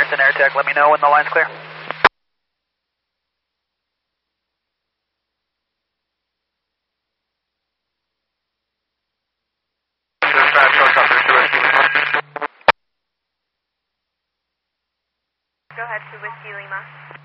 AirTech, let me know when the line's clear. Go ahead to Whiskey Lima.